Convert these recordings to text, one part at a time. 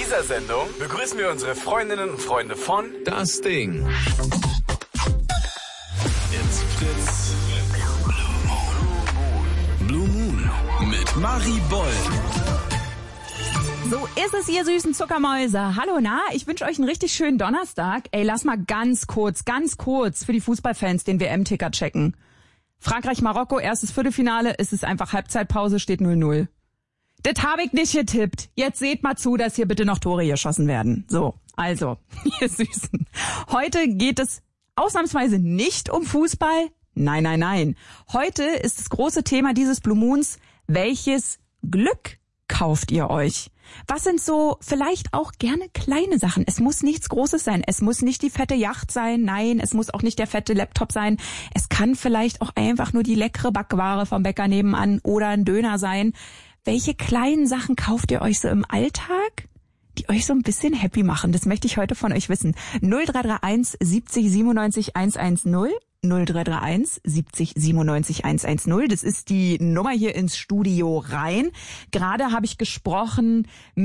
dieser Sendung begrüßen wir unsere Freundinnen und Freunde von Das Ding. It's Fritz. Blue Moon mit Marie Boll. So ist es, ihr süßen Zuckermäuse. Hallo, ich wünsche euch einen richtig schönen Donnerstag. Ey, lass mal ganz kurz für die Fußballfans den WM-Ticker checken. Frankreich-Marokko, erstes Viertelfinale, es ist einfach Halbzeitpause, steht 0-0. Das habe ich nicht getippt. Jetzt seht mal zu, dass hier bitte noch Tore geschossen werden. So, also, ihr Süßen. Heute geht es ausnahmsweise nicht um Fußball. Nein. Heute ist das große Thema dieses Blue Moons, welches Glück kauft ihr euch? Was sind so vielleicht auch gerne kleine Sachen? Es muss nichts Großes sein. Es muss nicht die fette Yacht sein. Nein, es muss auch nicht der fette Laptop sein. Es kann vielleicht auch einfach nur die leckere Backware vom Bäcker nebenan oder ein Döner sein. Welche kleinen Sachen kauft ihr euch so im Alltag, die euch so ein bisschen happy machen? Das möchte ich heute von euch wissen. 0331 70 97 110. 0331 70 97 110. Das ist die Nummer hier ins Studio rein. Gerade habe ich gesprochen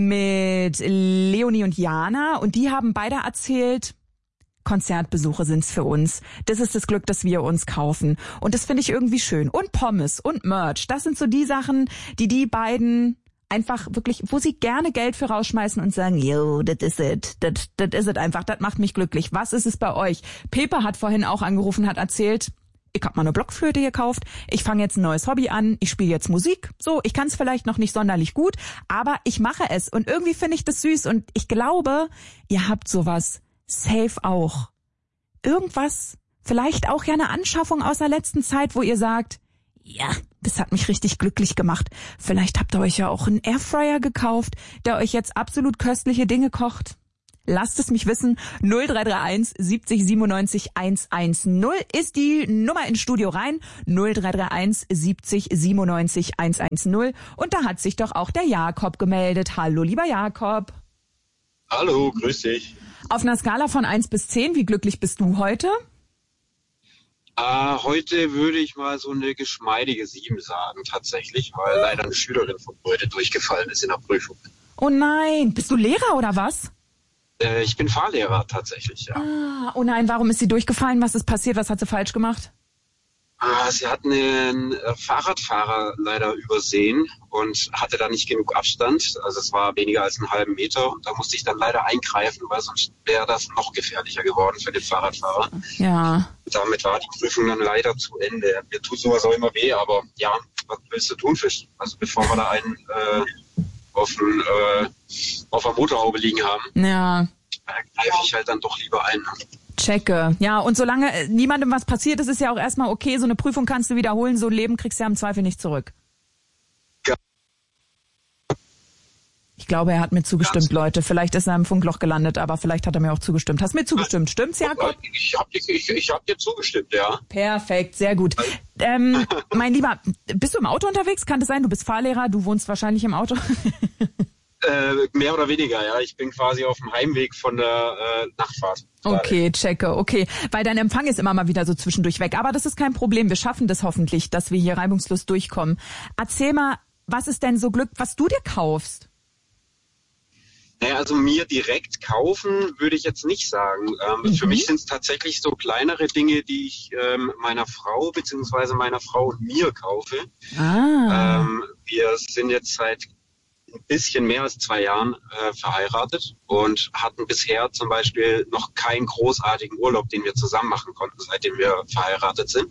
mit Leonie und Jana und die haben beide erzählt, Konzertbesuche sind's für uns. Das ist das Glück, das wir uns kaufen. Und das finde ich irgendwie schön. Und Pommes und Merch. Das sind so die Sachen, die beiden einfach wirklich, wo sie gerne Geld für rausschmeißen und sagen, yo, das is it. Das is it einfach. Das macht mich glücklich. Was ist es bei euch? Pepe hat vorhin auch angerufen, hat erzählt, ich habe mal eine Blockflöte gekauft. Ich fange jetzt ein neues Hobby an. Ich spiele jetzt Musik. So, ich kann es vielleicht noch nicht sonderlich gut, aber ich mache es. Und irgendwie finde ich das süß. Und ich glaube, ihr habt sowas safe auch. Irgendwas, vielleicht auch ja eine Anschaffung aus der letzten Zeit, wo ihr sagt, ja, das hat mich richtig glücklich gemacht. Vielleicht habt ihr euch ja auch einen Airfryer gekauft, der euch jetzt absolut köstliche Dinge kocht. Lasst es mich wissen. 0331 70 97 110 ist die Nummer ins Studio rein. 0331 70 97 110. Und da hat sich doch auch der Jakob gemeldet. Hallo, lieber Jakob. Hallo, grüß dich. Auf einer Skala von 1 bis 10, wie glücklich bist du heute? Heute würde ich mal so eine geschmeidige 7 sagen, tatsächlich, weil leider eine Schülerin von heute durchgefallen ist in der Prüfung. Oh nein, bist du Lehrer oder was? Ich bin Fahrlehrer tatsächlich, ja. Oh nein, warum ist sie durchgefallen? Was ist passiert? Was hat sie falsch gemacht? Sie hat einen Fahrradfahrer leider übersehen und hatte da nicht genug Abstand. Also es war weniger als einen halben Meter. Und da musste ich dann leider eingreifen, weil sonst wäre das noch gefährlicher geworden für den Fahrradfahrer. Ja. Damit war die Prüfung dann leider zu Ende. Mir tut sowas auch immer weh, aber ja, was willst du tun, Fisch? Also bevor wir da einen auf der Motorhaube liegen haben, Ja. greife ich halt dann doch lieber ein. Checke. Ja, und solange niemandem was passiert ist, ist ja auch erstmal okay. So eine Prüfung kannst du wiederholen, so ein Leben kriegst du ja im Zweifel nicht zurück. Ja. Ich glaube, er hat mir zugestimmt, Leute. Vielleicht ist er im Funkloch gelandet, aber vielleicht hat er mir auch zugestimmt. Hast mir zugestimmt? Stimmt's, Jakob? Ich hab dir zugestimmt, ja. Perfekt, sehr gut. Mein Lieber, bist du im Auto unterwegs? Kann das sein? Du bist Fahrlehrer, du wohnst wahrscheinlich im Auto? Mehr oder weniger, ja. Ich bin quasi auf dem Heimweg von der Nachtfahrt. Okay, checke, okay. Weil dein Empfang ist immer mal wieder so zwischendurch weg. Aber das ist kein Problem. Wir schaffen das hoffentlich, dass wir hier reibungslos durchkommen. Erzähl mal, was ist denn so Glück, was du dir kaufst? Naja, also mir direkt kaufen würde ich jetzt nicht sagen. Für mich sind es tatsächlich so kleinere Dinge, die ich meiner Frau bzw. meiner Frau und mir kaufe. Wir sind jetzt seit ein bisschen mehr als 2 Jahren verheiratet und hatten bisher zum Beispiel noch keinen großartigen Urlaub, den wir zusammen machen konnten, seitdem wir verheiratet sind.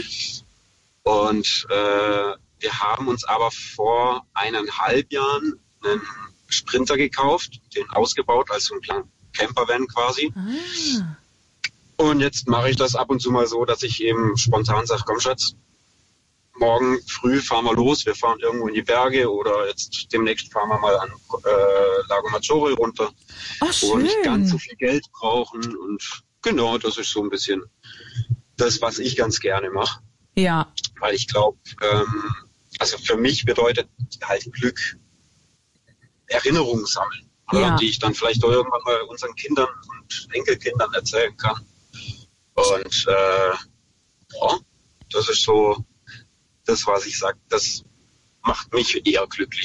Und wir haben uns aber vor 1,5 Jahren einen Sprinter gekauft, den ausgebaut als so ein kleiner Campervan quasi. Und jetzt mache ich das ab und zu mal so, dass ich eben spontan sage, komm Schatz, morgen früh fahren wir los, wir fahren irgendwo in die Berge oder jetzt demnächst fahren wir mal an Lago Maggiore runter, wo wir nicht ganz so viel Geld brauchen. Und genau, das ist so ein bisschen das, was ich ganz gerne mache. Ja. Weil ich glaube, also für mich bedeutet halt Glück Erinnerungen sammeln, die ich dann vielleicht auch irgendwann mal unseren Kindern und Enkelkindern erzählen kann. Und ja, das ist so das, was ich sage, das macht mich eher glücklich.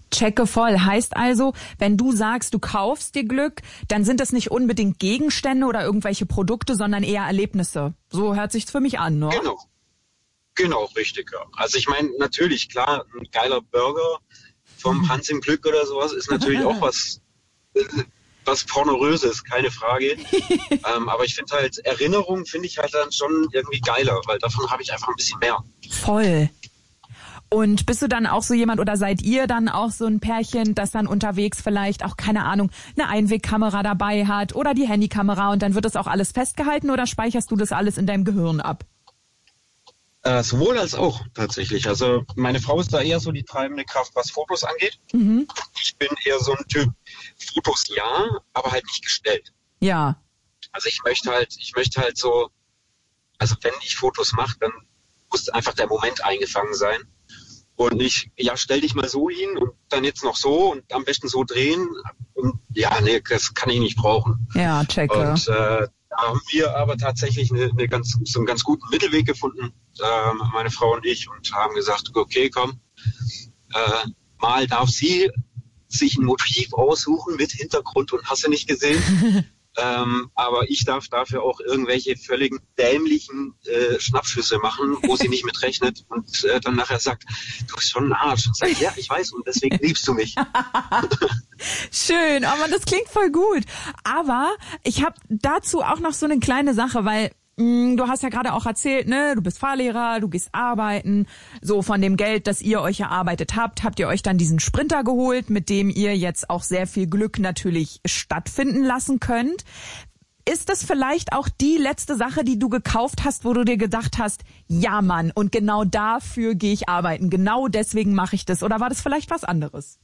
Checke voll. Heißt also, wenn du sagst, du kaufst dir Glück, dann sind das nicht unbedingt Gegenstände oder irgendwelche Produkte, sondern eher Erlebnisse. So hört sich's für mich an, ne? Genau, richtig. Ja. Also ich meine, natürlich, klar, ein geiler Burger vom Hans im Glück oder sowas ist natürlich auch was Pornoröses, keine Frage. Aber ich finde halt, Erinnerungen finde ich halt dann schon irgendwie geiler, weil davon habe ich einfach ein bisschen mehr. Voll. Und bist du dann auch so jemand oder seid ihr dann auch so ein Pärchen, das dann unterwegs vielleicht auch, keine Ahnung, eine Einwegkamera dabei hat oder die Handykamera und dann wird das auch alles festgehalten oder speicherst du das alles in deinem Gehirn ab? Sowohl als auch tatsächlich. Also meine Frau ist da eher so die treibende Kraft, was Fotos angeht. Mhm. Ich bin eher so ein Typ, Fotos ja, aber halt nicht gestellt. Ja. Also ich möchte halt so, also wenn ich Fotos mache, dann muss einfach der Moment eingefangen sein. Und nicht, ja, stell dich mal so hin und dann jetzt noch so und am besten so drehen. Und ja, nee, das kann ich nicht brauchen. Ja, checke. Und da haben wir aber tatsächlich so einen ganz guten Mittelweg gefunden, meine Frau und ich, und haben gesagt, okay, komm, mal darf sie sich ein Motiv aussuchen mit Hintergrund und hast du nicht gesehen. Aber ich darf dafür auch irgendwelche völligen dämlichen Schnappschüsse machen, wo sie nicht mit rechnet und dann nachher sagt, du bist schon ein Arsch. Und sagt, ja, ich weiß und deswegen liebst du mich. Schön, aber das klingt voll gut. Aber ich habe dazu auch noch so eine kleine Sache, weil du hast ja gerade auch erzählt, ne, du bist Fahrlehrer, du gehst arbeiten, so von dem Geld, das ihr euch erarbeitet habt ihr euch dann diesen Sprinter geholt, mit dem ihr jetzt auch sehr viel Glück natürlich stattfinden lassen könnt. Ist das vielleicht auch die letzte Sache, die du gekauft hast, wo du dir gedacht hast, ja Mann, und genau dafür gehe ich arbeiten, genau deswegen mache ich das, oder war das vielleicht was anderes?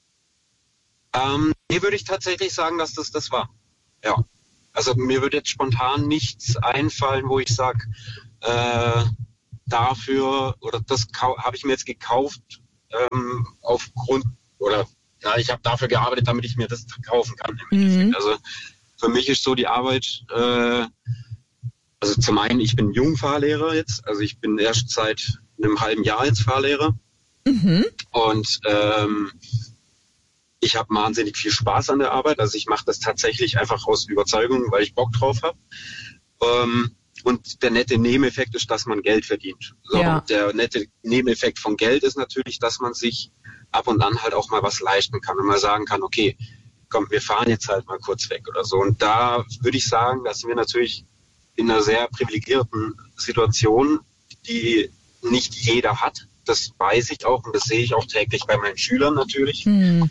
Nee, würde ich tatsächlich sagen, dass das war. Ja. Also mir würde jetzt spontan nichts einfallen, wo ich sage, dafür oder das habe ich mir jetzt gekauft aufgrund oder ja, ich habe dafür gearbeitet, damit ich mir das kaufen kann. Im Endeffekt. Also für mich ist so die Arbeit, also zum einen, ich bin Jungfahrlehrer jetzt, also ich bin erst seit einem halben Jahr jetzt Fahrlehrer und ich habe wahnsinnig viel Spaß an der Arbeit. Also ich mache das tatsächlich einfach aus Überzeugung, weil ich Bock drauf habe. Und der nette Nebeneffekt ist, dass man Geld verdient. So, ja. Der nette Nebeneffekt von Geld ist natürlich, dass man sich ab und an halt auch mal was leisten kann und mal sagen kann, okay, komm, wir fahren jetzt halt mal kurz weg oder so. Und da würde ich sagen, dass wir natürlich in einer sehr privilegierten Situation, die nicht jeder hat. Das weiß ich auch und das sehe ich auch täglich bei meinen Schülern natürlich.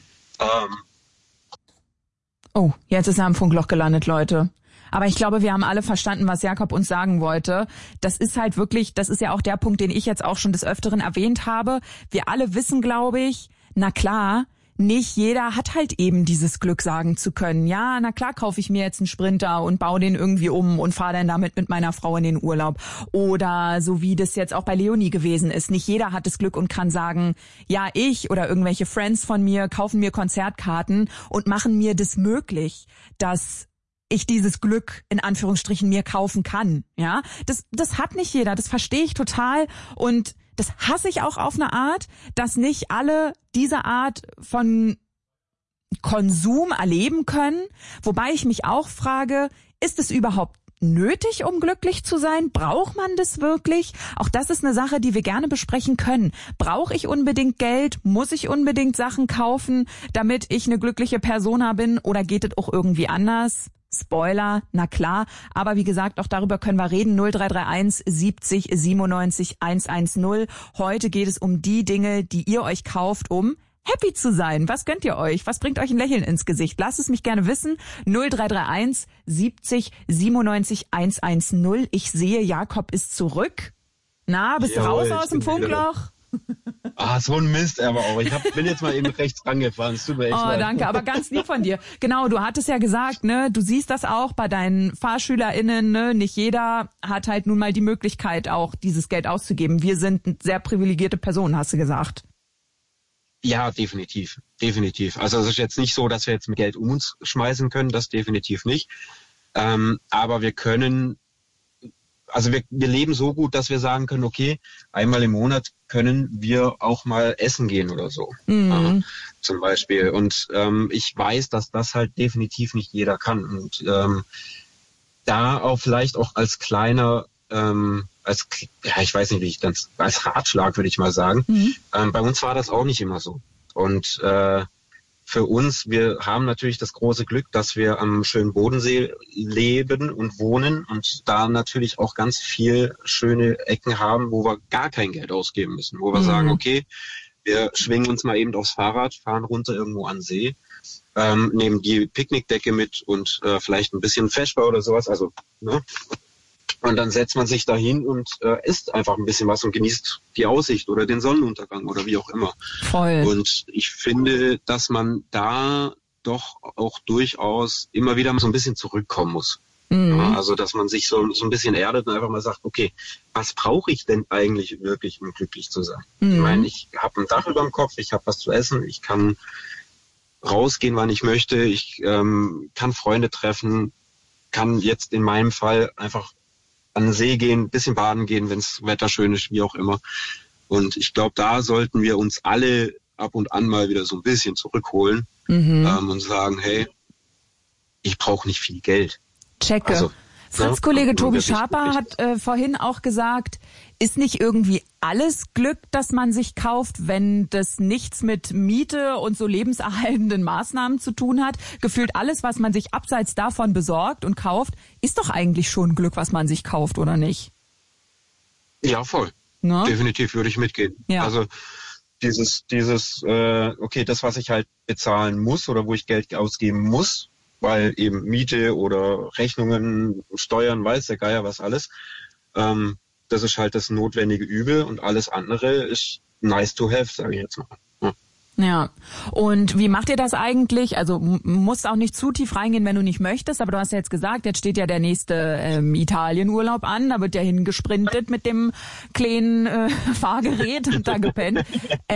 Oh, jetzt ist er am Funkloch gelandet, Leute. Aber ich glaube, wir haben alle verstanden, was Jakob uns sagen wollte. Das ist halt wirklich, das ist ja auch der Punkt, den ich jetzt auch schon des Öfteren erwähnt habe. Wir alle wissen, glaube ich, na klar, nicht jeder hat halt eben dieses Glück sagen zu können. Ja, na klar kaufe ich mir jetzt einen Sprinter und baue den irgendwie um und fahre dann damit mit meiner Frau in den Urlaub. Oder so wie das jetzt auch bei Leonie gewesen ist. Nicht jeder hat das Glück und kann sagen, ja, ich oder irgendwelche Friends von mir kaufen mir Konzertkarten und machen mir das möglich, dass ich dieses Glück in Anführungsstrichen mir kaufen kann. Ja, das hat nicht jeder, das verstehe ich total und das hasse ich auch auf eine Art, dass nicht alle diese Art von Konsum erleben können. Wobei ich mich auch frage, ist es überhaupt nötig, um glücklich zu sein? Braucht man das wirklich? Auch das ist eine Sache, die wir gerne besprechen können. Brauche ich unbedingt Geld? Muss ich unbedingt Sachen kaufen, damit ich eine glückliche Persona bin? Oder geht es auch irgendwie anders? Spoiler, na klar. Aber wie gesagt, auch darüber können wir reden. 0331 70 97 110. Heute geht es um die Dinge, die ihr euch kauft, um happy zu sein. Was gönnt ihr euch? Was bringt euch ein Lächeln ins Gesicht? Lasst es mich gerne wissen. 0331 70 97 110. Ich sehe, Jakob ist zurück. Na, bist du raus aus dem Funkloch? So ein Mist aber auch. Ich bin jetzt mal eben rechts rangefahren. Es tut mir echt leid. Danke, aber ganz lieb von dir. Genau, du hattest ja gesagt, ne, du siehst das auch bei deinen FahrschülerInnen, ne, nicht jeder hat halt nun mal die Möglichkeit auch dieses Geld auszugeben. Wir sind sehr privilegierte Personen, hast du gesagt. Ja, definitiv. Definitiv. Also es ist jetzt nicht so, dass wir jetzt mit Geld um uns schmeißen können, das definitiv nicht. Aber wir können also wir leben so gut, dass wir sagen können, okay, einmal im Monat können wir auch mal essen gehen oder so, zum Beispiel. Und ich weiß, dass das halt definitiv nicht jeder kann. Und da auch vielleicht auch als kleiner, ich weiß nicht, wie ich das, als Ratschlag würde ich mal sagen, bei uns war das auch nicht immer so. Und für uns, wir haben natürlich das große Glück, dass wir am schönen Bodensee leben und wohnen und da natürlich auch ganz viel schöne Ecken haben, wo wir gar kein Geld ausgeben müssen, wo wir sagen, okay, wir schwingen uns mal eben aufs Fahrrad, fahren runter irgendwo an den See, nehmen die Picknickdecke mit und vielleicht ein bisschen Feschbar oder sowas, also, ne? Und dann setzt man sich dahin und isst einfach ein bisschen was und genießt die Aussicht oder den Sonnenuntergang oder wie auch immer. Voll. Und ich finde, dass man da doch auch durchaus immer wieder so ein bisschen zurückkommen muss. Ja, also, dass man sich so ein bisschen erdet und einfach mal sagt, okay, was brauche ich denn eigentlich wirklich, um glücklich zu sein? Ich meine, ich habe ein Dach über dem Kopf, ich habe was zu essen, ich kann rausgehen, wann ich möchte, ich kann Freunde treffen, kann jetzt in meinem Fall einfach an den See gehen, ein bisschen baden gehen, wenn das Wetter schön ist, wie auch immer. Und ich glaube, da sollten wir uns alle ab und an mal wieder so ein bisschen zurückholen und sagen, hey, ich brauche nicht viel Geld. Checke. Also, Fritz-Kollege Tobi Schaper hat vorhin auch gesagt, ist nicht irgendwie alles Glück, das man sich kauft, wenn das nichts mit Miete und so lebenserhaltenden Maßnahmen zu tun hat? Gefühlt alles, was man sich abseits davon besorgt und kauft, ist doch eigentlich schon Glück, was man sich kauft, oder nicht? Ja, voll. Ne? Definitiv würde ich mitgehen. Ja. Also okay, das, was ich halt bezahlen muss oder wo ich Geld ausgeben muss, weil eben Miete oder Rechnungen, Steuern, weiß der Geier was alles, das ist halt das notwendige Übel und alles andere ist nice to have, sage ich jetzt mal. Ja, und wie macht ihr das eigentlich? Also musst auch nicht zu tief reingehen, wenn du nicht möchtest, aber du hast ja jetzt gesagt, jetzt steht ja der nächste Italienurlaub an, da wird ja hingesprintet mit dem kleinen Fahrgerät und da gepennt.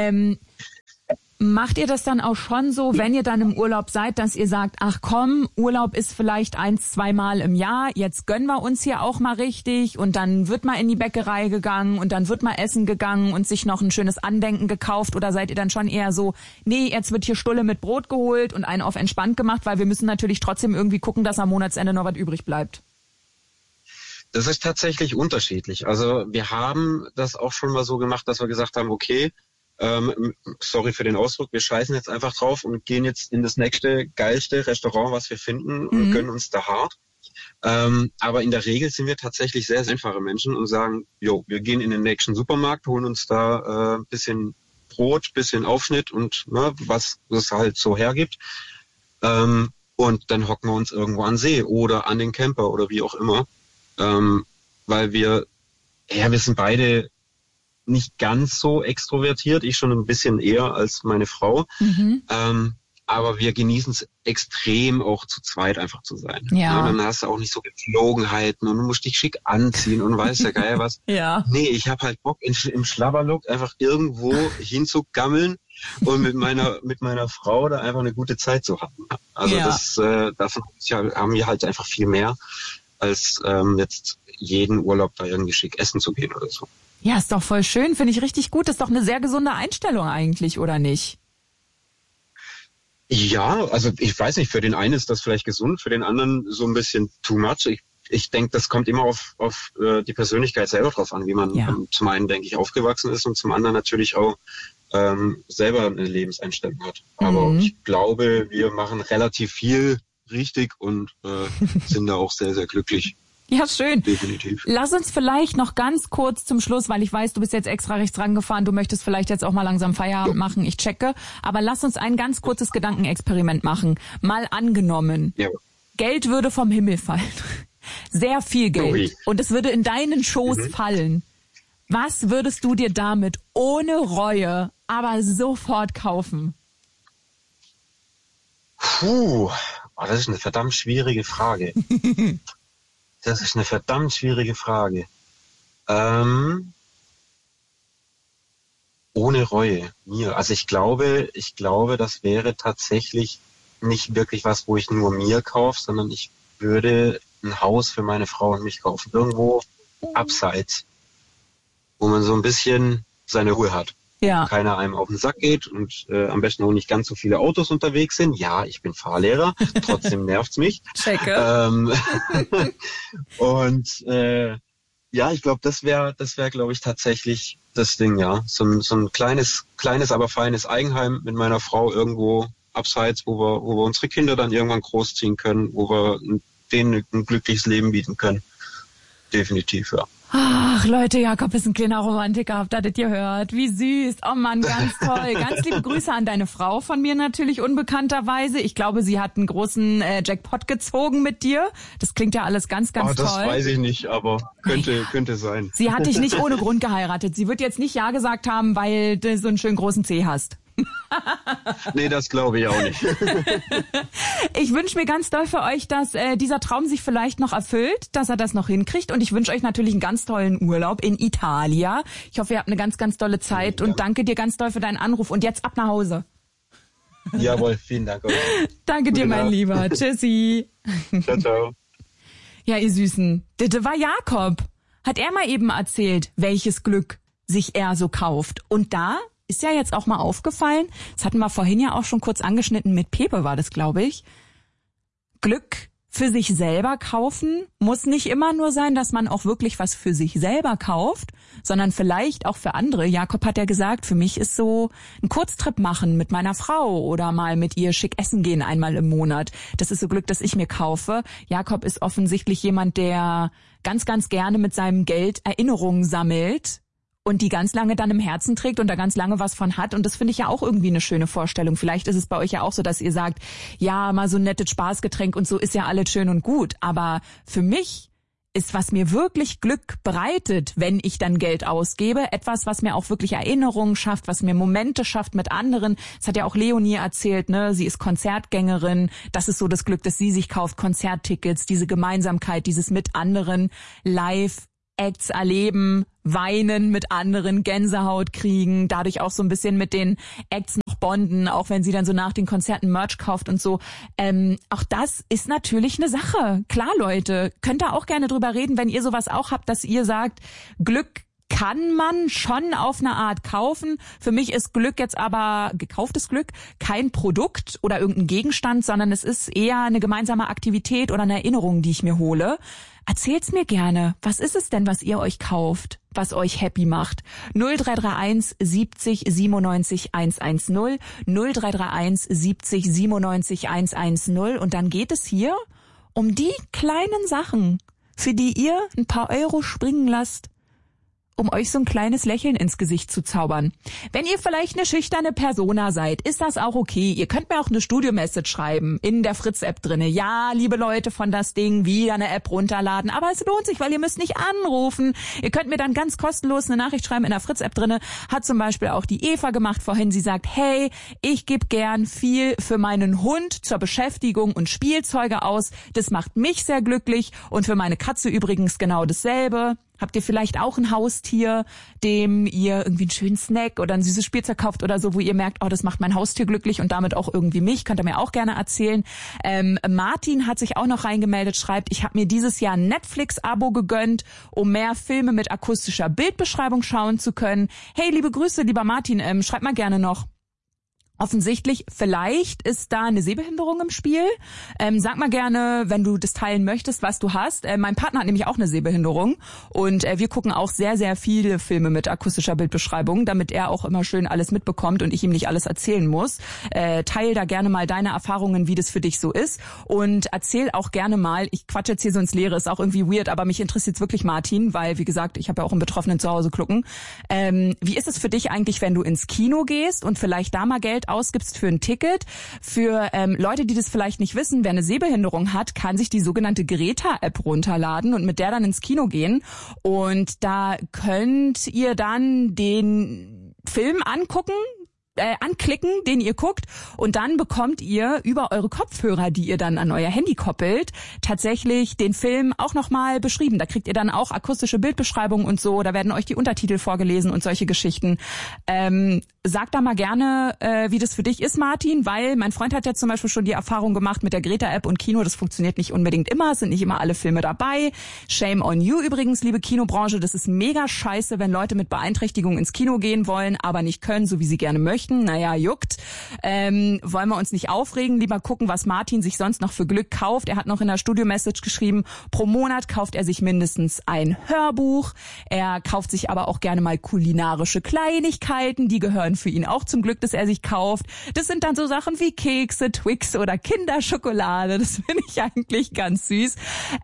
Macht ihr das dann auch schon so, wenn ihr dann im Urlaub seid, dass ihr sagt, ach komm, Urlaub ist vielleicht 1-2 Mal im Jahr, jetzt gönnen wir uns hier auch mal richtig und dann wird mal in die Bäckerei gegangen und dann wird mal essen gegangen und sich noch ein schönes Andenken gekauft, oder seid ihr dann schon eher so, nee, jetzt wird hier Stulle mit Brot geholt und einen auf entspannt gemacht, weil wir müssen natürlich trotzdem irgendwie gucken, dass am Monatsende noch was übrig bleibt? Das ist tatsächlich unterschiedlich. Also wir haben das auch schon mal so gemacht, dass wir gesagt haben, okay, sorry für den Ausdruck, wir scheißen jetzt einfach drauf und gehen jetzt in das nächste, geilste Restaurant, was wir finden und gönnen uns da hart. Aber in der Regel sind wir tatsächlich sehr, sehr einfache Menschen und sagen, jo, wir gehen in den nächsten Supermarkt, holen uns da bisschen Brot, bisschen Aufschnitt und was es halt so hergibt. Und dann hocken wir uns irgendwo an den See oder an den Camper oder wie auch immer. Weil wir sind beide nicht ganz so extrovertiert, ich schon ein bisschen eher als meine Frau. Aber wir genießen es extrem, auch zu zweit einfach zu sein. Ja. Dann hast du auch nicht so Gepflogenheiten und du musst dich schick anziehen und weiß der Geier was. Ja. Nee, ich habe halt Bock, im Schlabberlook einfach irgendwo hinzugammeln und mit meiner Frau da einfach eine gute Zeit zu haben. Also davon haben wir halt einfach viel mehr, als jetzt jeden Urlaub da irgendwie schick essen zu gehen oder so. Ja, ist doch voll schön, finde ich richtig gut. Ist doch eine sehr gesunde Einstellung eigentlich, oder nicht? Ja, also ich weiß nicht, für den einen ist das vielleicht gesund, für den anderen so ein bisschen too much. Ich denke, das kommt immer auf die Persönlichkeit selber drauf an, wie man zum einen, denke ich, aufgewachsen ist und zum anderen natürlich auch selber eine Lebenseinstellung hat. Aber ich glaube, wir machen relativ viel richtig und sind da auch sehr, sehr glücklich. Ja, schön. Definitiv. Lass uns vielleicht noch ganz kurz zum Schluss, weil ich weiß, du bist jetzt extra rechts rangefahren, du möchtest vielleicht jetzt auch mal langsam Feierabend machen, ich checke, aber lass uns ein ganz kurzes Gedankenexperiment machen. Mal angenommen, Geld würde vom Himmel fallen. Sehr viel Geld. Und es würde in deinen Schoß fallen. Was würdest du dir damit ohne Reue aber sofort kaufen? Das ist eine verdammt schwierige Frage. Das ist eine verdammt schwierige Frage. Ohne Reue. Also ich glaube, das wäre tatsächlich nicht wirklich was, wo ich nur mir kaufe, sondern ich würde ein Haus für meine Frau und mich kaufen. Irgendwo abseits, wo man so ein bisschen seine Ruhe hat. Ja. Keiner einem auf den Sack geht und am besten auch nicht ganz so viele Autos unterwegs sind. Ja, ich bin Fahrlehrer, trotzdem nervt's mich. Checke. Ja, ich glaube, das wäre, glaube ich, tatsächlich das Ding, ja. So ein kleines, aber feines Eigenheim mit meiner Frau irgendwo abseits, wo wir unsere Kinder dann irgendwann großziehen können, wo wir denen ein glückliches Leben bieten können. Definitiv, ja. Ach, Leute, Jakob ist ein kleiner Romantiker, habt ihr das gehört? Wie süß. Oh Mann, ganz toll. Ganz liebe Grüße an deine Frau von mir natürlich unbekannterweise. Ich glaube, sie hat einen großen Jackpot gezogen mit dir. Das klingt ja alles ganz, ganz toll. Das weiß ich nicht, aber könnte sein. Sie hat dich nicht ohne Grund geheiratet. Sie wird jetzt nicht Ja gesagt haben, weil du so einen schönen großen C hast. Nee, das glaube ich auch nicht. Ich wünsche mir ganz doll für euch, dass dieser Traum sich vielleicht noch erfüllt, dass er das noch hinkriegt. Und ich wünsche euch natürlich einen ganz tollen Urlaub in Italia. Ich hoffe, ihr habt eine ganz, ganz tolle Zeit und danke dir ganz doll für deinen Anruf. Und jetzt ab nach Hause. Jawohl, vielen Dank euch. Danke dir, mein Lieber. Tschüssi. Ciao, ciao. Ja, ihr Süßen. Das war Jakob. Hat er mal eben erzählt, welches Glück sich er so kauft. Und da ist ja jetzt auch mal aufgefallen, das hatten wir vorhin ja auch schon kurz angeschnitten, mit Pepe war das, glaube ich. Glück für sich selber kaufen muss nicht immer nur sein, dass man auch wirklich was für sich selber kauft, sondern vielleicht auch für andere. Jakob hat ja gesagt, für mich ist so ein Kurztrip machen mit meiner Frau oder mal mit ihr schick essen gehen einmal im Monat. Das ist so Glück, das ich mir kaufe. Jakob ist offensichtlich jemand, der ganz, ganz gerne mit seinem Geld Erinnerungen sammelt und die ganz lange dann im Herzen trägt und da ganz lange was von hat. Und das finde ich ja auch irgendwie eine schöne Vorstellung. Vielleicht ist es bei euch ja auch so, dass ihr sagt, ja, mal so ein nettes Spaßgetränk und so ist ja alles schön und gut. Aber für mich ist, was mir wirklich Glück bereitet, wenn ich dann Geld ausgebe, etwas, was mir auch wirklich Erinnerungen schafft, was mir Momente schafft mit anderen. Das hat ja auch Leonie erzählt, ne? Sie ist Konzertgängerin. Das ist so das Glück, dass sie sich kauft, Konzerttickets, diese Gemeinsamkeit, dieses mit anderen live Acts erleben, weinen mit anderen, Gänsehaut kriegen, dadurch auch so ein bisschen mit den Acts noch bonden, auch wenn sie dann so nach den Konzerten Merch kauft und so. Auch das ist natürlich eine Sache. Klar, Leute, könnt ihr auch gerne drüber reden, wenn ihr sowas auch habt, dass ihr sagt, Glück kann man schon auf eine Art kaufen. Für mich ist Glück jetzt aber, gekauftes Glück, kein Produkt oder irgendein Gegenstand, sondern es ist eher eine gemeinsame Aktivität oder eine Erinnerung, die ich mir hole. Erzählt's mir gerne. Was ist es denn, was ihr euch kauft, was euch happy macht? 0331 70 97 110, 0331 70 97 110 und dann geht es hier um die kleinen Sachen, für die ihr ein paar Euro springen lasst, um euch so ein kleines Lächeln ins Gesicht zu zaubern. Wenn ihr vielleicht eine schüchterne Persona seid, ist das auch okay. Ihr könnt mir auch eine Studio-Message schreiben in der Fritz-App drinne. Ja, liebe Leute von das Ding, wieder eine App runterladen. Aber es lohnt sich, weil ihr müsst nicht anrufen. Ihr könnt mir dann ganz kostenlos eine Nachricht schreiben in der Fritz-App drinne. Hat zum Beispiel auch die Eva gemacht vorhin. Sie sagt, hey, ich gebe gern viel für meinen Hund zur Beschäftigung und Spielzeuge aus. Das macht mich sehr glücklich. Und für meine Katze übrigens genau dasselbe. Habt ihr vielleicht auch ein Haustier, dem ihr irgendwie einen schönen Snack oder ein süßes Spielzeug kauft oder so, wo ihr merkt, oh, das macht mein Haustier glücklich und damit auch irgendwie mich? Könnt ihr mir auch gerne erzählen. Martin hat sich auch noch reingemeldet, schreibt, ich habe mir dieses Jahr ein Netflix-Abo gegönnt, um mehr Filme mit akustischer Bildbeschreibung schauen zu können. Hey, liebe Grüße, lieber Martin, schreibt mal gerne noch. Offensichtlich, vielleicht ist da eine Sehbehinderung im Spiel. Sag mal gerne, wenn du das teilen möchtest, was du hast. Mein Partner hat nämlich auch eine Sehbehinderung und wir gucken auch sehr, sehr viele Filme mit akustischer Bildbeschreibung, damit er auch immer schön alles mitbekommt und ich ihm nicht alles erzählen muss. Teil da gerne mal deine Erfahrungen, wie das für dich so ist und erzähl auch gerne mal, ich quatsche jetzt hier so ins Leere, ist auch irgendwie weird, aber mich interessiert wirklich Martin, weil, wie gesagt, ich habe ja auch einen Betroffenen zu Hause klucken. Wie ist es für dich eigentlich, wenn du ins Kino gehst und vielleicht da mal Geld ausgibst für ein Ticket? Für Leute, die das vielleicht nicht wissen, wer eine Sehbehinderung hat, kann sich die sogenannte Greta-App runterladen und mit der dann ins Kino gehen. Und da könnt ihr dann den Film angucken, anklicken, den ihr guckt, und dann bekommt ihr über eure Kopfhörer, die ihr dann an euer Handy koppelt, tatsächlich den Film auch nochmal beschrieben. Da kriegt ihr dann auch akustische Bildbeschreibungen und so, da werden euch die Untertitel vorgelesen und solche Geschichten. Sag da mal gerne, wie das für dich ist, Martin, weil mein Freund hat ja zum Beispiel schon die Erfahrung gemacht mit der Greta-App und Kino, das funktioniert nicht unbedingt immer, es sind nicht immer alle Filme dabei. Shame on you übrigens, liebe Kinobranche, das ist mega scheiße, wenn Leute mit Beeinträchtigung ins Kino gehen wollen, aber nicht können, so wie sie gerne möchten. Naja, juckt. Wollen wir uns nicht aufregen, lieber gucken, was Martin sich sonst noch für Glück kauft. Er hat noch in der Studio-Message geschrieben, pro Monat kauft er sich mindestens ein Hörbuch. Er kauft sich aber auch gerne mal kulinarische Kleinigkeiten, die gehören für ihn auch zum Glück, dass er sich kauft. Das sind dann so Sachen wie Kekse, Twix oder Kinderschokolade. Das finde ich eigentlich ganz süß.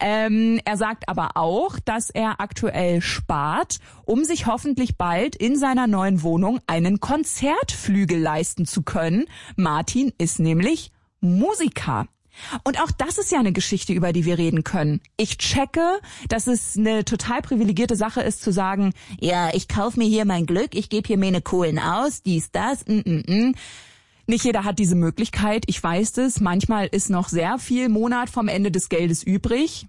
Er sagt aber auch, dass er aktuell spart, um sich hoffentlich bald in seiner neuen Wohnung einen Konzertflügel leisten zu können. Martin ist nämlich Musiker. Und auch das ist ja eine Geschichte, über die wir reden können. Ich checke, dass es eine total privilegierte Sache ist, zu sagen, ja, ich kaufe mir hier mein Glück, ich gebe hier meine Kohlen aus, dies, das, Nicht jeder hat diese Möglichkeit, ich weiß es. Manchmal ist noch sehr viel Monat vom Ende des Geldes übrig.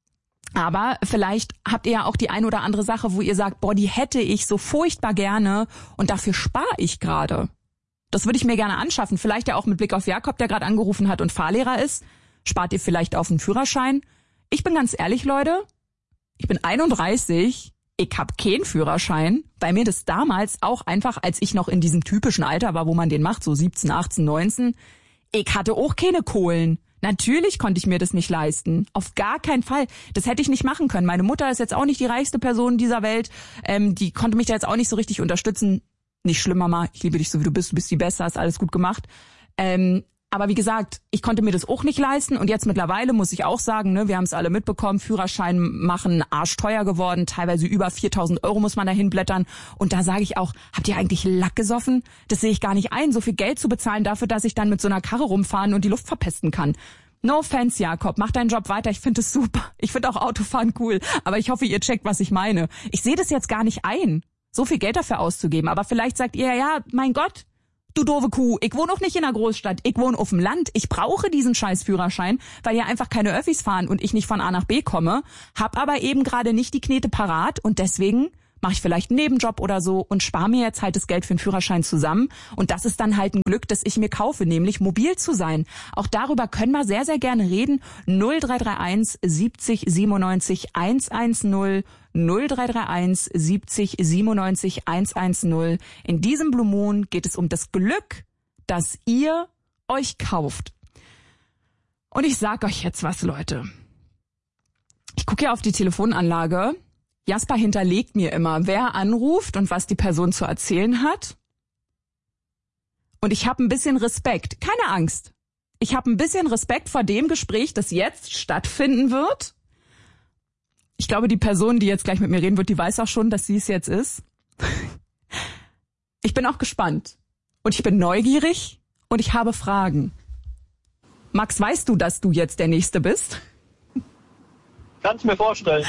Aber vielleicht habt ihr ja auch die ein oder andere Sache, wo ihr sagt, boah, die hätte ich so furchtbar gerne und dafür spare ich gerade. Das würde ich mir gerne anschaffen. Vielleicht ja auch mit Blick auf Jakob, der gerade angerufen hat und Fahrlehrer ist. Spart ihr vielleicht auf einen Führerschein? Ich bin ganz ehrlich, Leute, ich bin 31, ich hab keinen Führerschein, weil mir das damals auch einfach, als ich noch in diesem typischen Alter war, wo man den macht, so 17, 18, 19, ich hatte auch keine Kohlen. Natürlich konnte ich mir das nicht leisten. Auf gar keinen Fall. Das hätte ich nicht machen können. Meine Mutter ist jetzt auch nicht die reichste Person dieser Welt. Die konnte mich da jetzt auch nicht so richtig unterstützen. Nicht schlimm, Mama. Ich liebe dich so, wie du bist. Du bist die Beste. Hast alles gut gemacht. Aber wie gesagt, ich konnte mir das auch nicht leisten. Und jetzt mittlerweile muss ich auch sagen, ne, wir haben es alle mitbekommen, Führerschein machen arschteuer geworden. Teilweise über 4.000 € muss man dahin blättern. Und da sage ich auch, habt ihr eigentlich Lack gesoffen? Das sehe ich gar nicht ein, so viel Geld zu bezahlen dafür, dass ich dann mit so einer Karre rumfahren und die Luft verpesten kann. No offense, Jakob. Mach deinen Job weiter. Ich finde es super. Ich finde auch Autofahren cool. Aber ich hoffe, ihr checkt, was ich meine. Ich sehe das jetzt gar nicht ein, so viel Geld dafür auszugeben. Aber vielleicht sagt ihr, ja, mein Gott, du doofe Kuh, ich wohne auch nicht in einer Großstadt, ich wohne auf dem Land, ich brauche diesen scheiß Führerschein, weil ja einfach keine Öffis fahren und ich nicht von A nach B komme, hab aber eben gerade nicht die Knete parat und deswegen mache ich vielleicht einen Nebenjob oder so und spare mir jetzt halt das Geld für den Führerschein zusammen. Und das ist dann halt ein Glück, das ich mir kaufe, nämlich mobil zu sein. Auch darüber können wir sehr, sehr gerne reden. 0331 70 97 110 0331 70 97 110. In diesem Blue Moon geht es um das Glück, das ihr euch kauft. Und ich sag euch jetzt was, Leute. Ich gucke ja auf die Telefonanlage. Jasper hinterlegt mir immer, wer anruft und was die Person zu erzählen hat. Und ich habe ein bisschen Respekt. Keine Angst. Ich habe ein bisschen Respekt vor dem Gespräch, das jetzt stattfinden wird. Ich glaube, die Person, die jetzt gleich mit mir reden wird, die weiß auch schon, dass sie es jetzt ist. Ich bin auch gespannt. Und ich bin neugierig und ich habe Fragen. Max, weißt du, dass du jetzt der Nächste bist? Kannst mir vorstellen.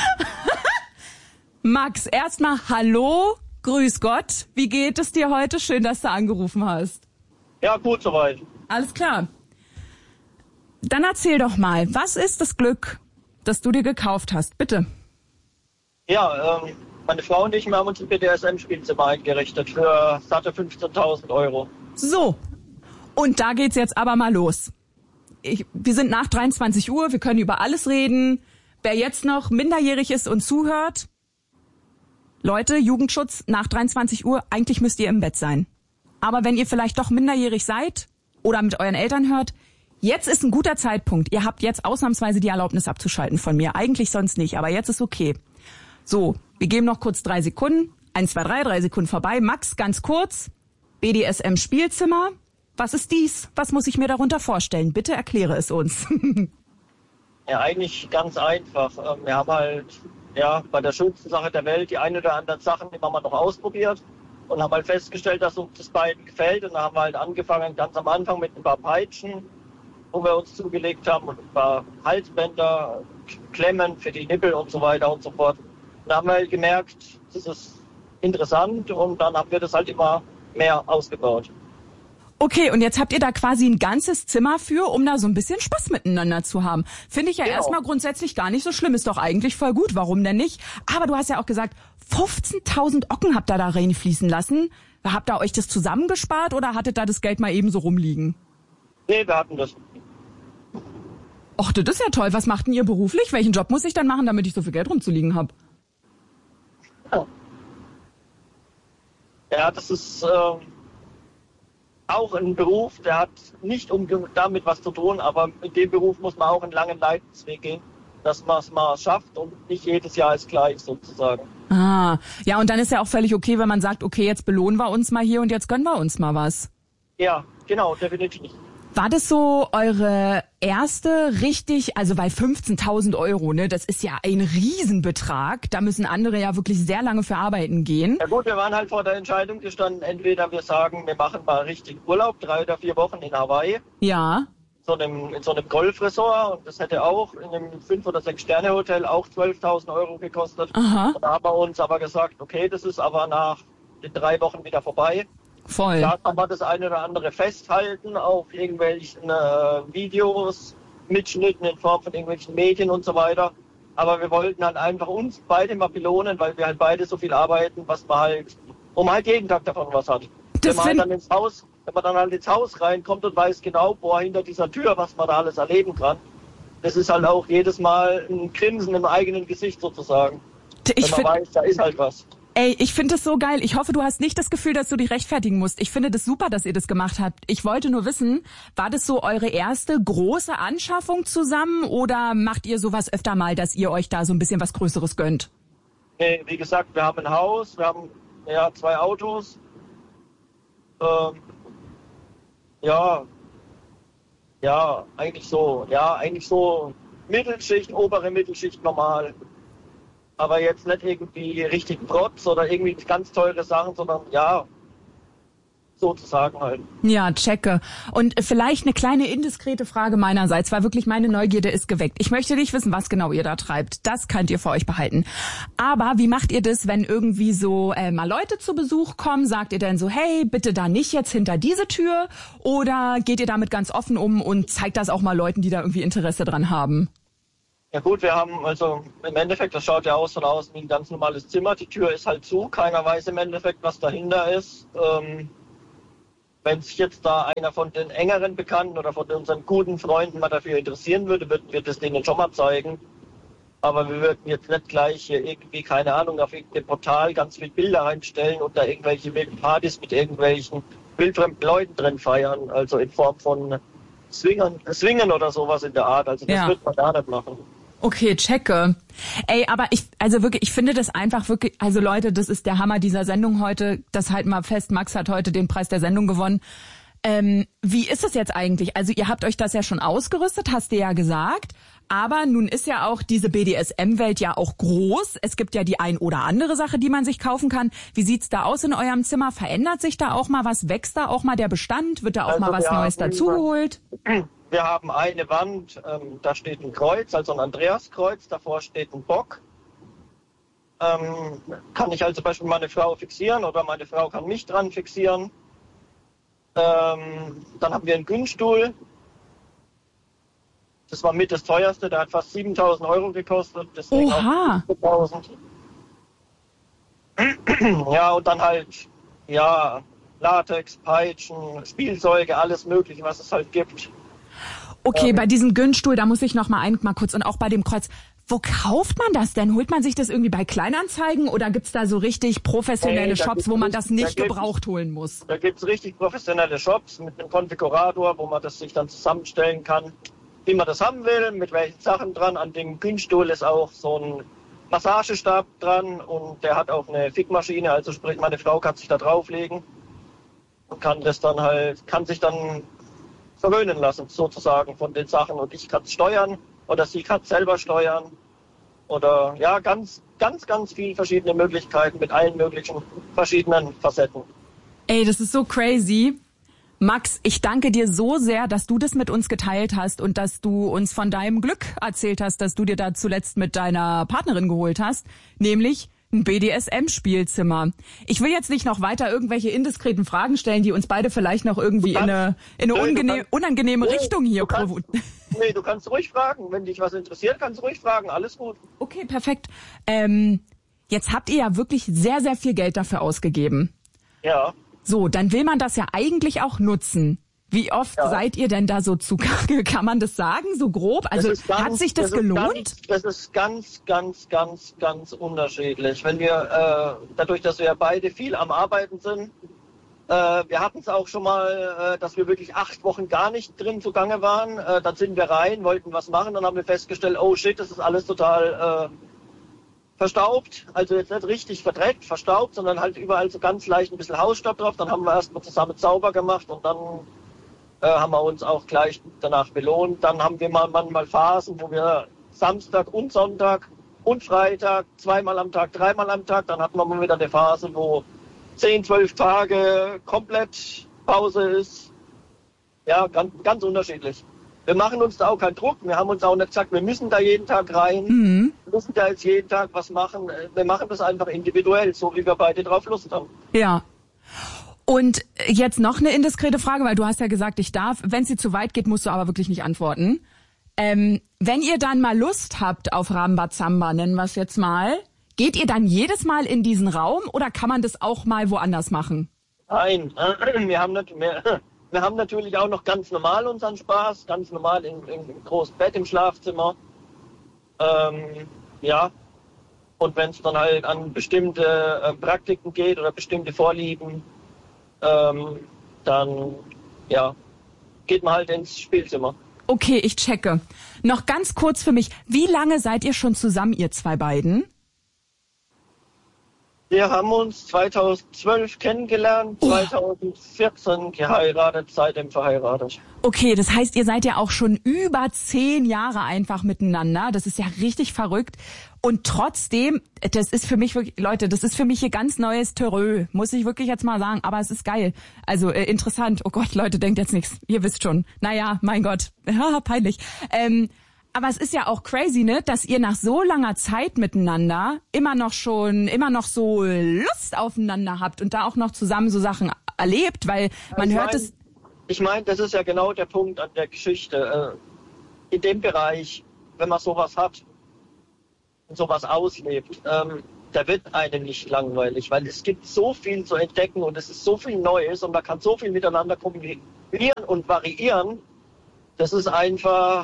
Max, erstmal hallo, grüß Gott. Wie geht es dir heute? Schön, dass du angerufen hast. Ja, gut soweit. Alles klar. Dann erzähl doch mal, was ist das Glück, das du dir gekauft hast? Bitte. Ja, meine Frau und ich haben uns ein BDSM-Spielzimmer eingerichtet für satte 15.000 €. So, und da geht's jetzt aber mal los. Wir sind nach 23 Uhr, wir können über alles reden. Wer jetzt noch minderjährig ist und zuhört, Leute, Jugendschutz nach 23 Uhr, eigentlich müsst ihr im Bett sein. Aber wenn ihr vielleicht doch minderjährig seid oder mit euren Eltern hört, jetzt ist ein guter Zeitpunkt. Ihr habt jetzt ausnahmsweise die Erlaubnis abzuschalten von mir. Eigentlich sonst nicht, aber jetzt ist okay. So, wir geben noch kurz 3 Sekunden. 1, 2, 3 Sekunden vorbei. Max, ganz kurz. BDSM-Spielzimmer. Was ist dies? Was muss ich mir darunter vorstellen? Bitte erkläre es uns. Ja, eigentlich ganz einfach. Wir haben halt bei der schönsten Sache der Welt die ein oder anderen Sachen immer mal noch ausprobiert und haben halt festgestellt, dass uns das beiden gefällt. Und dann haben wir halt angefangen, ganz am Anfang mit ein paar Peitschen, wo wir uns zugelegt haben, und ein paar Halsbänder, Klemmen für die Nippel und so weiter und so fort. Und dann haben wir halt gemerkt, das ist interessant, und dann haben wir das halt immer mehr ausgebaut. Okay, und jetzt habt ihr da quasi ein ganzes Zimmer für, um da so ein bisschen Spaß miteinander zu haben. Finde ich ja erstmal grundsätzlich gar nicht so schlimm. Ist doch eigentlich voll gut. Warum denn nicht? Aber du hast ja auch gesagt, 15.000 Ocken habt ihr da reinfließen lassen. Habt ihr euch das zusammengespart oder hattet da das Geld mal eben so rumliegen? Nee, wir hatten das. Och, das ist ja toll. Was macht denn ihr beruflich? Welchen Job muss ich dann machen, damit ich so viel Geld rumzuliegen habe? Ja, das ist auch ein Beruf, der hat nicht damit was zu tun, aber in dem Beruf muss man auch einen langen Leidensweg gehen, dass man es mal schafft und nicht jedes Jahr ist gleich sozusagen. Ah, ja, und dann ist ja auch völlig okay, wenn man sagt, okay, jetzt belohnen wir uns mal hier und jetzt gönnen wir uns mal was. Ja, genau, definitiv. War das so eure erste richtig, also bei 15.000 Euro, ne, das ist ja ein Riesenbetrag, da müssen andere ja wirklich sehr lange für arbeiten gehen. Ja gut, wir waren halt vor der Entscheidung gestanden, entweder wir sagen, wir machen mal richtig Urlaub, 3 oder 4 Wochen in Hawaii. Ja. In so einem Golfresort und das hätte auch in einem 5- oder 6-Sterne-Hotel auch 12.000 Euro gekostet. Aha. Und da haben wir uns aber gesagt, okay, das ist aber nach den 3 Wochen wieder vorbei. Voll. Da kann man das eine oder andere festhalten auf irgendwelchen Videos, Mitschnitten in Form von irgendwelchen Medien und so weiter. Aber wir wollten halt einfach uns beide mal belohnen, weil wir halt beide so viel arbeiten, was man halt, wo man halt jeden Tag davon was hat. Wenn man dann halt ins Haus reinkommt und weiß genau, boah, hinter dieser Tür, was man da alles erleben kann. Das ist halt auch jedes Mal ein Grinsen im eigenen Gesicht sozusagen. Wenn man weiß, da ist halt was. Ey, ich finde das so geil. Ich hoffe, du hast nicht das Gefühl, dass du dich rechtfertigen musst. Ich finde das super, dass ihr das gemacht habt. Ich wollte nur wissen, war das so eure erste große Anschaffung zusammen oder macht ihr sowas öfter mal, dass ihr euch da so ein bisschen was Größeres gönnt? Nee, wie gesagt, wir haben ein Haus, wir haben 2 Autos. Eigentlich so Mittelschicht, obere Mittelschicht normal. Aber jetzt nicht irgendwie richtig Protz oder irgendwie ganz teure Sachen, sondern sozusagen halt. Ja, checke. Und vielleicht eine kleine indiskrete Frage meinerseits, weil wirklich meine Neugierde ist geweckt. Ich möchte nicht wissen, was genau ihr da treibt. Das könnt ihr für euch behalten. Aber wie macht ihr das, wenn irgendwie so mal Leute zu Besuch kommen? Sagt ihr denn so, hey, bitte da nicht jetzt hinter diese Tür? Oder geht ihr damit ganz offen um und zeigt das auch mal Leuten, die da irgendwie Interesse dran haben? Ja gut, wir haben also im Endeffekt, das schaut ja aus von außen wie ein ganz normales Zimmer. Die Tür ist halt zu, keiner weiß im Endeffekt, was dahinter ist. Wenn sich jetzt da einer von den engeren Bekannten oder von unseren guten Freunden mal dafür interessieren würde, würden wir das denen schon mal zeigen. Aber wir würden jetzt nicht gleich hier irgendwie, keine Ahnung, auf irgendein Portal ganz viele Bilder reinstellen und da irgendwelche wilden Partys mit irgendwelchen wildfremden Leuten drin feiern. Also in Form von Swingen oder sowas in der Art. Also das wird man da nicht machen. Okay, checke. Ey, aber ich finde das einfach wirklich, also Leute, das ist der Hammer dieser Sendung heute. Das halten wir fest, Max hat heute den Preis der Sendung gewonnen. Wie ist es jetzt eigentlich? Also ihr habt euch das ja schon ausgerüstet, hast du ja gesagt. Aber nun ist ja auch diese BDSM-Welt ja auch groß. Es gibt ja die ein oder andere Sache, die man sich kaufen kann. Wie sieht's da aus in eurem Zimmer? Verändert sich da auch mal was? Wächst da auch mal der Bestand? Wird da auch mal was Neues dazugeholt? Wir haben eine Wand, da steht ein Kreuz, also ein Andreaskreuz, davor steht ein Bock. Kann ich also zum Beispiel meine Frau fixieren oder meine Frau kann mich dran fixieren. Dann haben wir einen Günststuhl. Das war mit das teuerste, der hat fast 7.000 Euro gekostet. Deswegen Oha! Auch 15.000. Ja, und dann halt, Latex, Peitschen, Spielzeuge, alles Mögliche, was es halt gibt. Okay, bei diesem Günststuhl, da muss ich noch mal kurz, und auch bei dem Kreuz. Wo kauft man das denn? Holt man sich das irgendwie bei Kleinanzeigen oder gibt's da so richtig professionelle Shops, wo man das nicht gebraucht holen muss? Da gibt's richtig professionelle Shops mit einem Konfigurator, wo man das sich dann zusammenstellen kann, wie man das haben will, mit welchen Sachen dran. An dem Günststuhl ist auch so ein Massagestab dran und der hat auch eine Fickmaschine, also sprich meine Frau kann sich da drauflegen und kann sich dann verwöhnen lassen, sozusagen, von den Sachen. Und ich kann es steuern oder sie kann es selber steuern. Oder ganz, ganz, ganz viele verschiedene Möglichkeiten mit allen möglichen verschiedenen Facetten. Ey, das ist so crazy. Max, ich danke dir so sehr, dass du das mit uns geteilt hast und dass du uns von deinem Glück erzählt hast, dass du dir da zuletzt mit deiner Partnerin geholt hast. Nämlich Ein BDSM-Spielzimmer. Ich will jetzt nicht noch weiter irgendwelche indiskreten Fragen stellen, die uns beide vielleicht noch irgendwie in eine unangenehme Richtung hier provozieren. Nee, du kannst ruhig fragen. Wenn dich was interessiert, kannst du ruhig fragen. Alles gut. Okay, perfekt. Jetzt habt ihr ja wirklich sehr, sehr viel Geld dafür ausgegeben. Ja. So, dann will man das ja eigentlich auch nutzen. Wie oft seid ihr denn da so zugange? Kann man das sagen, so grob? Also hat sich das gelohnt? Das ist ganz, ganz, ganz, ganz unterschiedlich. Wenn wir, dadurch, dass wir beide viel am Arbeiten sind, wir hatten es auch schon mal, dass wir wirklich 8 Wochen gar nicht drin zugange waren. Dann sind wir rein, wollten was machen, dann haben wir festgestellt, oh shit, das ist alles total verstaubt. Also jetzt nicht richtig verdreckt, verstaubt, sondern halt überall so ganz leicht ein bisschen Hausstaub drauf. Dann haben wir erstmal zusammen sauber gemacht und dann haben wir uns auch gleich danach belohnt. Dann haben wir manchmal Phasen, wo wir Samstag und Sonntag und Freitag 2-mal am Tag, 3-mal am Tag. Dann hatten wir mal wieder eine Phase, wo 10, 12 Tage komplett Pause ist. Ja, ganz, ganz unterschiedlich. Wir machen uns da auch keinen Druck. Wir haben uns auch nicht gesagt, wir müssen da jeden Tag rein. Wir müssen da jetzt jeden Tag was machen. Wir machen das einfach individuell, so wie wir beide drauf Lust haben. Ja. Und jetzt noch eine indiskrete Frage, weil du hast ja gesagt, ich darf. Wenn sie zu weit geht, musst du aber wirklich nicht antworten. Wenn ihr dann mal Lust habt auf Rambazamba, nennen wir es jetzt mal, geht ihr dann jedes Mal in diesen Raum oder kann man das auch mal woanders machen? Nein, wir haben natürlich auch noch ganz normal unseren Spaß, ganz normal im großen Bett im Schlafzimmer. Ja. Und wenn es dann halt an bestimmte Praktiken geht oder bestimmte Vorlieben, dann ja, geht man halt ins Spielzimmer. Okay, ich checke. Noch ganz kurz für mich, wie lange seid ihr schon zusammen, ihr zwei beiden? Wir haben uns 2012 kennengelernt, 2014 geheiratet, seitdem verheiratet. Okay, das heißt, ihr seid ja auch schon über 10 Jahre einfach miteinander. Das ist ja richtig verrückt. Und trotzdem, das ist für mich wirklich, Leute, das ist für mich hier ganz neues Terrö, muss ich wirklich jetzt mal sagen. Aber es ist geil. Also interessant. Oh Gott, Leute, denkt jetzt nichts. Ihr wisst schon. Naja, mein Gott, peinlich. Aber es ist ja auch crazy, ne, dass ihr nach so langer Zeit miteinander immer noch so Lust aufeinander habt und da auch noch zusammen so Sachen erlebt, weil man hört es. Ich meine, das ist ja genau der Punkt an der Geschichte. In dem Bereich, wenn man sowas hat und sowas auslebt, da wird einem nicht langweilig, weil es gibt so viel zu entdecken und es ist so viel Neues und man kann so viel miteinander kombinieren und variieren. Das ist einfach,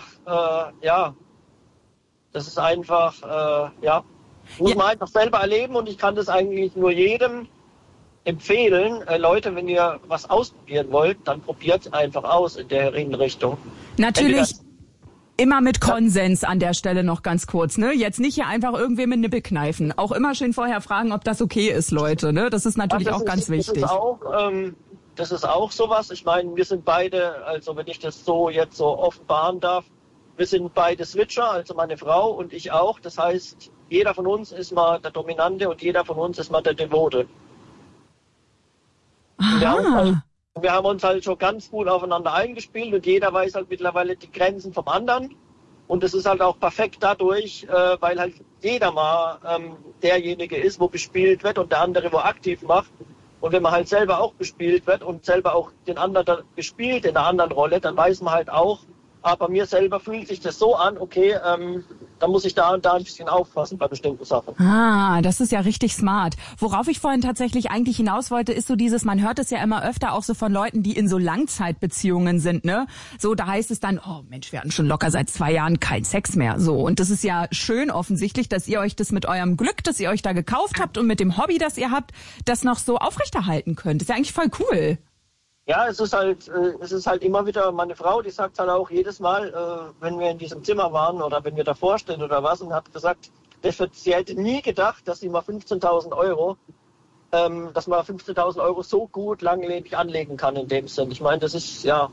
muss man einfach selber erleben und ich kann das eigentlich nur jedem empfehlen. Leute, wenn ihr was ausprobieren wollt, dann probiert einfach aus in der Richtung. Natürlich immer mit Konsens an der Stelle noch ganz kurz, ne? Jetzt nicht hier einfach irgendwem mit Nippel kneifen. Auch immer schön vorher fragen, ob das okay ist, Leute, ne? Das ist natürlich auch ganz wichtig. Das ist auch sowas. Ich meine, wir sind beide, also wenn ich das so jetzt so offenbaren darf, wir sind beide Switcher, also meine Frau und ich auch. Das heißt, jeder von uns ist mal der Dominante und jeder von uns ist mal der Devote. Wir haben uns halt schon ganz gut aufeinander eingespielt und jeder weiß halt mittlerweile die Grenzen vom anderen. Und das ist halt auch perfekt dadurch, weil halt jeder mal derjenige ist, wo bespielt wird und der andere, wo aktiv macht. Und wenn man halt selber auch bespielt wird und selber auch den anderen bespielt in einer anderen Rolle, dann weiß man halt auch, aber mir selber fühlt sich das so an, okay, dann muss ich da und da ein bisschen aufpassen bei bestimmten Sachen. Ah, das ist ja richtig smart. Worauf ich vorhin tatsächlich eigentlich hinaus wollte, ist so dieses, man hört es ja immer öfter auch so von Leuten, die in so Langzeitbeziehungen sind, ne? So, da heißt es dann, oh Mensch, wir hatten schon locker seit 2 Jahren keinen Sex mehr. So, und das ist ja schön offensichtlich, dass ihr euch das mit eurem Glück, das ihr euch da gekauft habt und mit dem Hobby, das ihr habt, das noch so aufrechterhalten könnt. Das ist ja eigentlich voll cool. Ja, es ist halt immer wieder, meine Frau, die sagt halt auch jedes Mal, wenn wir in diesem Zimmer waren oder wenn wir davor stehen oder was, und hat gesagt, sie hätte nie gedacht, dass sie mal 15.000 Euro, dass man 15.000 Euro so gut langlebig anlegen kann in dem Sinn. Ich meine, das ist, ja,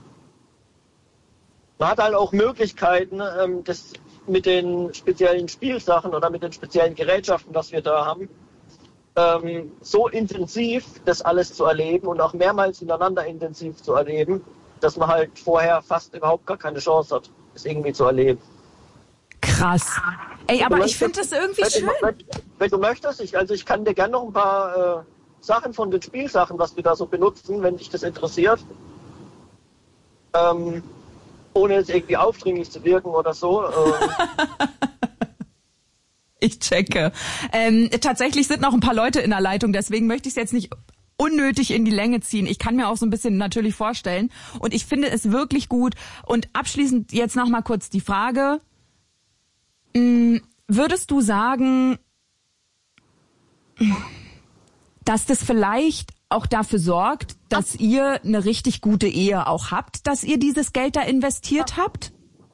man hat halt auch Möglichkeiten, das mit den speziellen Spielsachen oder mit den speziellen Gerätschaften, was wir da haben, so intensiv das alles zu erleben und auch mehrmals hintereinander intensiv zu erleben, dass man halt vorher fast überhaupt gar keine Chance hat, das irgendwie zu erleben. Krass. Ey, aber ich finde das irgendwie schön. Wenn du möchtest, ich kann dir gerne noch ein paar Sachen von den Spielsachen, was wir da so benutzen, wenn dich das interessiert. Ohne jetzt irgendwie aufdringlich zu wirken oder so. Ich checke. Tatsächlich sind noch ein paar Leute in der Leitung, deswegen möchte ich es jetzt nicht unnötig in die Länge ziehen. Ich kann mir auch so ein bisschen natürlich vorstellen. Und ich finde es wirklich gut. Und abschließend jetzt noch mal kurz die Frage. Würdest du sagen, dass das vielleicht auch dafür sorgt, dass ihr eine richtig gute Ehe auch habt, dass ihr dieses Geld da investiert habt?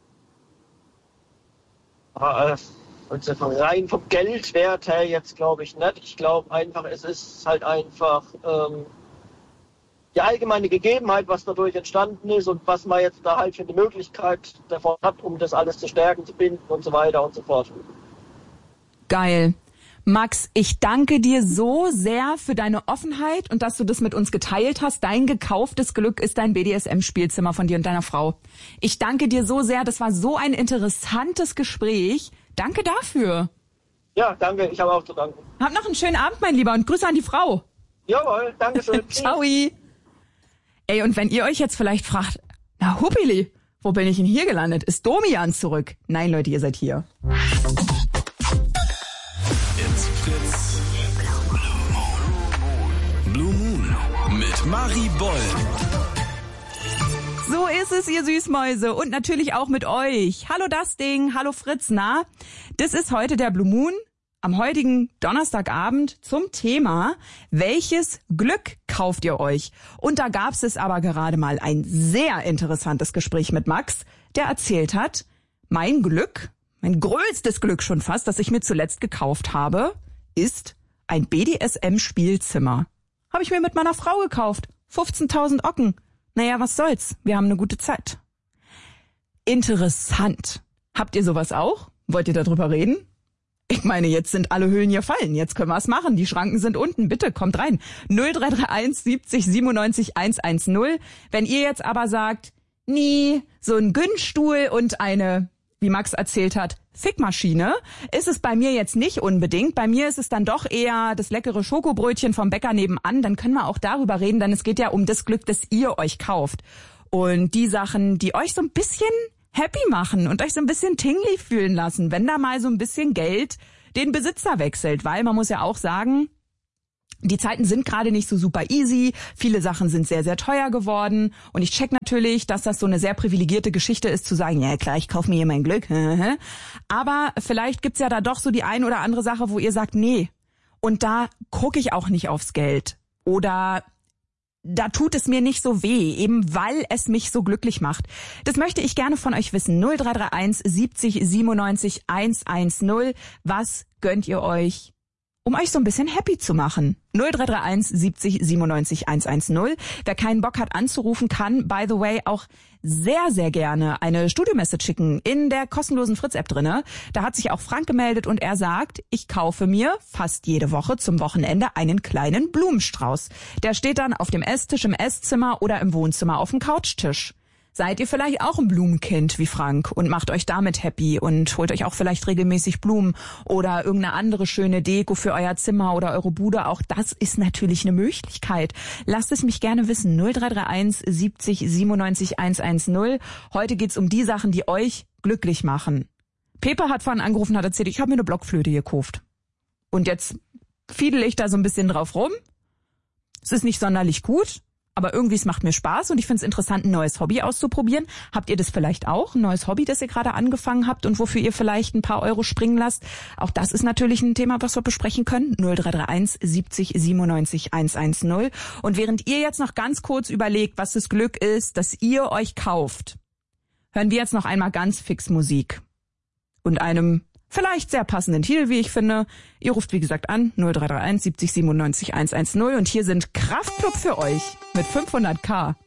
Also rein vom Geldwert her jetzt glaube ich nicht. Ich glaube einfach, es ist halt einfach die allgemeine Gegebenheit, was dadurch entstanden ist und was man jetzt da halt für eine Möglichkeit davon hat, um das alles zu stärken, zu binden und so weiter und so fort. Geil. Max, ich danke dir so sehr für deine Offenheit und dass du das mit uns geteilt hast. Dein gekauftes Glück ist dein BDSM-Spielzimmer von dir und deiner Frau. Ich danke dir so sehr. Das war so ein interessantes Gespräch. Danke dafür. Ja, danke. Ich habe auch zu danken. Hab noch einen schönen Abend, mein Lieber, und Grüße an die Frau. Jawohl, danke schön. Ciao. Ey, und wenn ihr euch jetzt vielleicht fragt, na Huppili, wo bin ich denn hier gelandet? Ist Domian zurück? Nein, Leute, ihr seid hier. Fritz Blue Moon mit Marie Boll. So ist es, ihr Süßmäuse. Und natürlich auch mit euch. Hallo das Ding, hallo Fritz, na? Das ist heute der Blue Moon am heutigen Donnerstagabend zum Thema, welches Glück kauft ihr euch? Und da gab es aber gerade mal ein sehr interessantes Gespräch mit Max, der erzählt hat, mein Glück, mein größtes Glück schon fast, das ich mir zuletzt gekauft habe, ist ein BDSM-Spielzimmer. Habe ich mir mit meiner Frau gekauft. 15.000 Ocken. Naja, was soll's? Wir haben eine gute Zeit. Interessant. Habt ihr sowas auch? Wollt ihr darüber reden? Ich meine, jetzt sind alle Höhlen hier fallen. Jetzt können wir es machen. Die Schranken sind unten. Bitte, kommt rein. 0331 70 97 110. Wenn ihr jetzt aber sagt, nee, so ein Günststuhl und eine, wie Max erzählt hat, Fickmaschine, ist es bei mir jetzt nicht unbedingt. Bei mir ist es dann doch eher das leckere Schokobrötchen vom Bäcker nebenan. Dann können wir auch darüber reden, denn es geht ja um das Glück, das ihr euch kauft. Und die Sachen, die euch so ein bisschen happy machen und euch so ein bisschen tingly fühlen lassen, wenn da mal so ein bisschen Geld den Besitzer wechselt. Weil man muss ja auch sagen, die Zeiten sind gerade nicht so super easy. Viele Sachen sind sehr, sehr teuer geworden. Und ich check natürlich, dass das so eine sehr privilegierte Geschichte ist, zu sagen, ja klar, ich kaufe mir hier mein Glück. Aber vielleicht gibt's ja da doch so die ein oder andere Sache, wo ihr sagt, nee. Und da gucke ich auch nicht aufs Geld. Oder da tut es mir nicht so weh, eben weil es mich so glücklich macht. Das möchte ich gerne von euch wissen. 0331 70 97 110. Was gönnt ihr euch, um euch so ein bisschen happy zu machen? 0331 70 97 110. Wer keinen Bock hat anzurufen, kann, by the way, auch sehr, sehr gerne eine Studio-Message schicken in der kostenlosen Fritz-App drinne. Da hat sich auch Frank gemeldet und er sagt, ich kaufe mir fast jede Woche zum Wochenende einen kleinen Blumenstrauß. Der steht dann auf dem Esstisch im Esszimmer oder im Wohnzimmer auf dem Couchtisch. Seid ihr vielleicht auch ein Blumenkind wie Frank und macht euch damit happy und holt euch auch vielleicht regelmäßig Blumen oder irgendeine andere schöne Deko für euer Zimmer oder eure Bude? Auch das ist natürlich eine Möglichkeit. Lasst es mich gerne wissen. 0331 70 97 110. Heute geht's um die Sachen, die euch glücklich machen. Pepe hat vorhin angerufen, hat erzählt, ich habe mir eine Blockflöte gekauft. Und jetzt fiedel ich da so ein bisschen drauf rum. Es ist nicht sonderlich gut. Aber irgendwie, es macht mir Spaß und ich finde es interessant, ein neues Hobby auszuprobieren. Habt ihr das vielleicht auch? Ein neues Hobby, das ihr gerade angefangen habt und wofür ihr vielleicht ein paar Euro springen lasst? Auch das ist natürlich ein Thema, was wir besprechen können. 0331 70 97 110. Und während ihr jetzt noch ganz kurz überlegt, was das Glück ist, das ihr euch kauft, hören wir jetzt noch einmal ganz fix Musik. Und einem vielleicht sehr passenden Titel, wie ich finde. Ihr ruft, wie gesagt, an 0331 70 97 110 und hier sind Kraftklub für euch mit 500k.